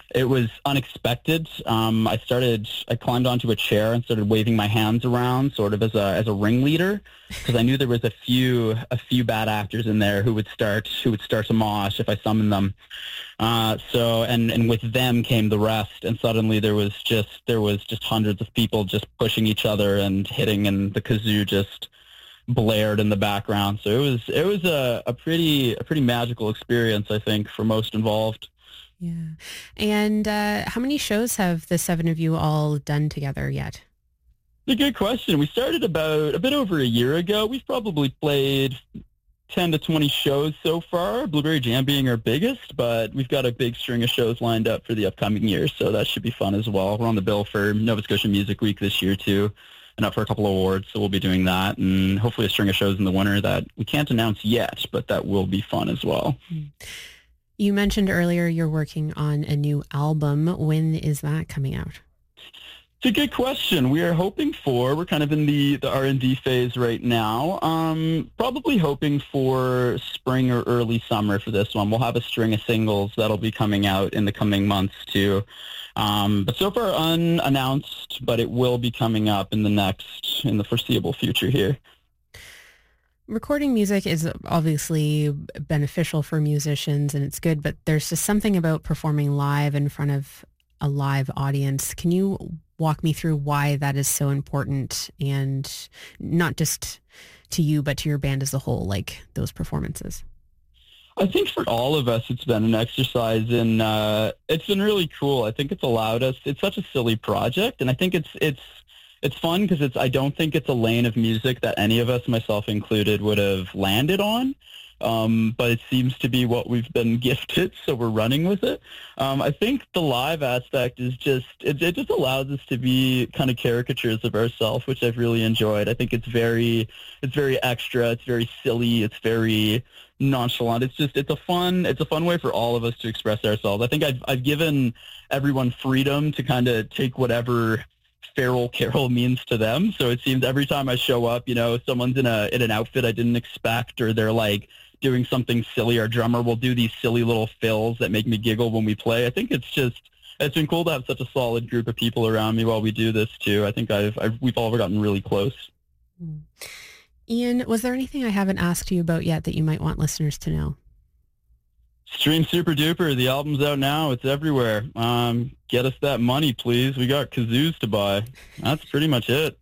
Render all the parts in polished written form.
It was unexpected. I climbed onto a chair and started waving my hands around, sort of as a ringleader, because I knew there was a few bad actors in there who would start to mosh if I summoned them. And with them came the rest, and suddenly there was just hundreds of people just pushing each other and hitting, and the kazoo just blared in the background. So it was a pretty magical experience, I think, for most involved. Yeah. And how many shows have the seven of you all done together yet? It's a good question. We started about a bit over a year ago. We've probably played 10 to 20 shows so far, Blueberry Jam being our biggest, but we've got a big string of shows lined up for the upcoming years, so that should be fun as well. We're on the bill for Nova Scotia Music Week this year, too, and up for a couple of awards, so we'll be doing that, and hopefully a string of shows in the winter that we can't announce yet, but that will be fun as well. You mentioned earlier you're working on a new album. When is that coming out? It's a good question. We're kind of in the R&D phase right now, probably hoping for spring or early summer for this one. We'll have a string of singles that'll be coming out in the coming months too. But so far unannounced, but it will be coming up in the foreseeable future here. Recording music is obviously beneficial for musicians and it's good, but there's just something about performing live in front of a live audience. Can you walk me through why that is so important, and not just to you, but to your band as a whole, like those performances? I think for all of us, it's been an exercise in, it's been really cool. I think it's allowed us, it's such a silly project, and I think it's fun because I don't think it's a lane of music that any of us, myself included, would have landed on. But it seems to be what we've been gifted, so we're running with it. I think the live aspect is it just allows us to be kind of caricatures of ourselves, which I've really enjoyed. I think it's very extra, it's very silly, it's very nonchalant. It's a fun way for all of us to express ourselves. I think I've given everyone freedom to kind of take whatever feral carol means to them. So it seems every time I show up, someone's in an outfit I didn't expect, or they're like doing something silly. Our drummer will do these silly little fills that make me giggle when we play. I think it's been cool to have such a solid group of people around me while we do this too. I think we've all gotten really close. Ian, was there anything I haven't asked you about yet that you might want listeners to know? Stream Super Duper. The album's out now. It's everywhere. Get us that money, please. We got kazoos to buy. That's pretty much it.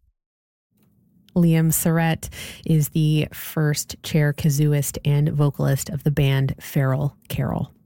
Liam Surrett is the first chair kazooist and vocalist of the band Feral Carol.